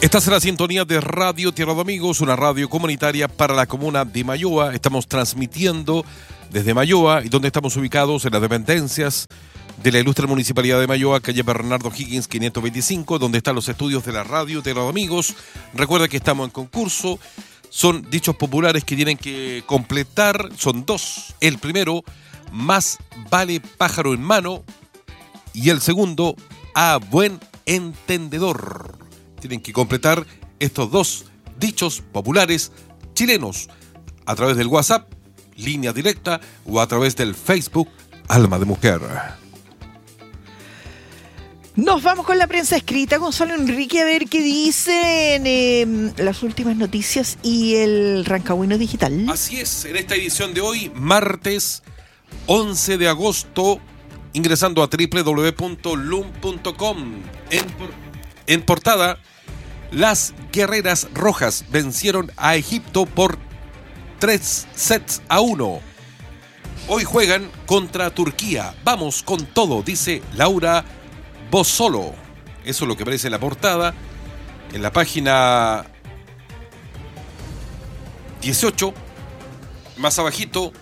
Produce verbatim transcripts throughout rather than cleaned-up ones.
Estás en la sintonía de Radio Tierra de Amigos, una radio comunitaria para la comuna de Mayoa. Estamos transmitiendo desde Mayoa, y donde estamos ubicados en las dependencias de la ilustre Municipalidad de Mayoa, calle Bernardo Higgins quinientos veinticinco, donde están los estudios de la Radio Tierra de Amigos. Recuerda que estamos en concurso. Son dichos populares que tienen que completar. Son dos. El primero, más vale pájaro en mano. Y el segundo, a buen entendedor. Tienen que completar estos dos dichos populares chilenos a través del WhatsApp, línea directa, o a través del Facebook Alma de Mujer. Nos vamos con la prensa escrita, Gonzalo Enrique, a ver qué dicen eh, las últimas noticias y el Rancagüino Digital. Así es, en esta edición de hoy, martes once de agosto, ingresando a doble u doble u doble u punto lum punto com. En, por, en portada, las guerreras rojas vencieron a Egipto por tres sets a uno. Hoy juegan contra Turquía. Vamos con todo, dice Laura Bozzolo. Eso es lo que aparece en la portada. En la página dieciocho, más abajito,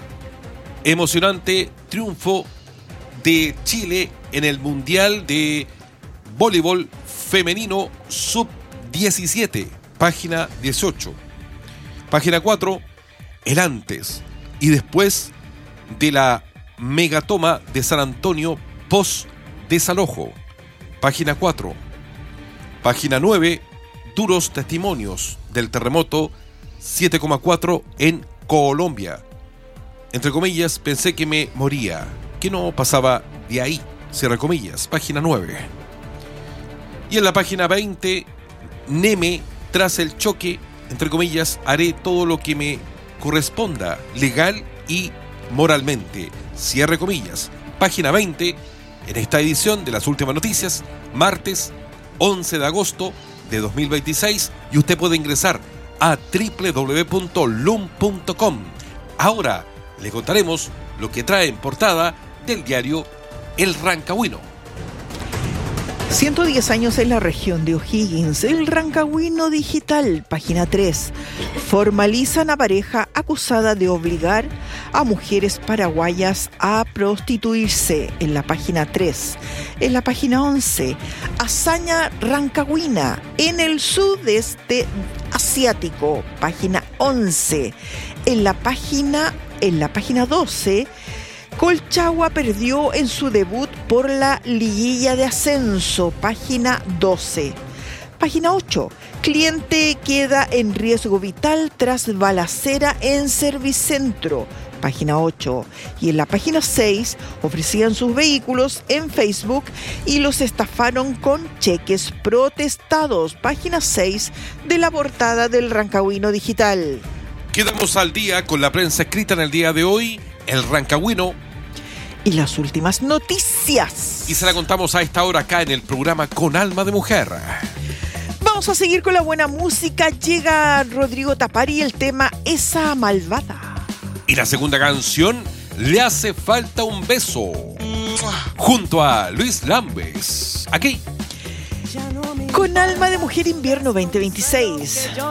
emocionante triunfo de Chile en el Mundial de Voleibol Femenino sub diecisiete, página dieciocho. Página cuatro, el antes y después de la megatoma de San Antonio post desalojo. Página cuatro. Página nueve, duros testimonios del terremoto siete coma cuatro en Colombia. Entre comillas, pensé que me moría, que no pasaba de ahí. Cierra comillas. Página nueve. Y en la página veinte, Neme, tras el choque, entre comillas, haré todo lo que me corresponda, legal y moralmente. Cierre comillas. Página veinte, en esta edición de las últimas noticias, martes once de agosto de dos mil veintiséis, y usted puede ingresar a doble u doble u doble u punto lum punto com. Ahora le contaremos lo que trae en portada del diario El Rancagüino. ciento diez años en la región de O'Higgins. El Rancagüino Digital, página tres. Formalizan a pareja acusada de obligar a mujeres paraguayas a prostituirse, en la página tres. En la página once, hazaña rancagüina en el sudeste asiático, página once. En la página, en la página doce, Colchagua perdió en su debut por la liguilla de ascenso, página doce. Página ocho. Cliente queda en riesgo vital tras balacera en Servicentro, página ocho. Y en la página seis, ofrecían sus vehículos en Facebook y los estafaron con cheques protestados, página seis de la portada del Rancagüino Digital. Quedamos al día con la prensa escrita en el día de hoy, El Rancagüino y las últimas noticias. Y se la contamos a esta hora acá en el programa Con Alma de Mujer. Vamos a seguir con la buena música. Llega Rodrigo Tapari, el tema Esa Malvada. Y la segunda canción, Le hace falta un beso, junto a Luis Lambes. Aquí. Con Alma de Mujer Invierno veinte veintiséis.